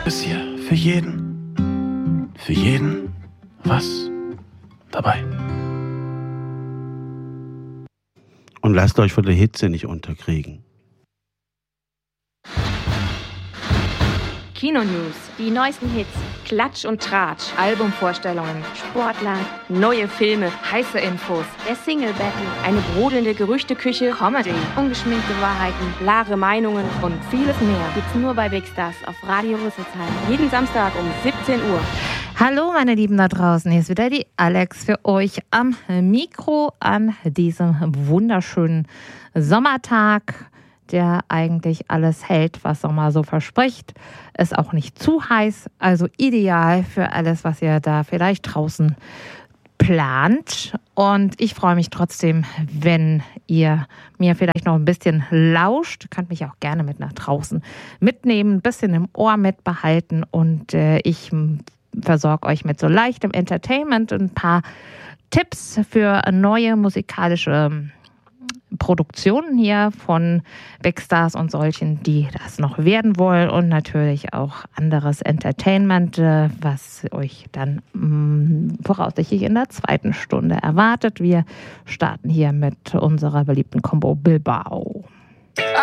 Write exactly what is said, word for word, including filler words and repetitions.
Ist hier für jeden, für jeden was dabei. Und lasst euch von der Hitze nicht unterkriegen. Kino-News, die neuesten Hits, Klatsch und Tratsch, Albumvorstellungen, Sportler, neue Filme, heiße Infos, der Single-Battle, eine brodelnde Gerüchteküche, Comedy, ungeschminkte Wahrheiten, klare Meinungen und vieles mehr gibt's nur bei Big Stars auf Radio Rüsselsheim. Jeden Samstag um siebzehn Uhr. Hallo meine Lieben da draußen, hier ist wieder die Alex für euch am Mikro an diesem wunderschönen Sommertag, der eigentlich alles hält, was Sommer so verspricht. Ist auch nicht zu heiß, also ideal für alles, was ihr da vielleicht draußen plant. Und ich freue mich trotzdem, wenn ihr mir vielleicht noch ein bisschen lauscht. Ihr könnt mich auch gerne mit nach draußen mitnehmen, ein bisschen im Ohr mitbehalten. Und äh, ich versorge euch mit so leichtem Entertainment und ein paar Tipps für neue musikalische Produktionen hier von Big Stars und solchen, die das noch werden wollen, und natürlich auch anderes Entertainment, was euch dann mh, voraussichtlich in der zweiten Stunde erwartet. Wir starten hier mit unserer beliebten Combo Bilbao.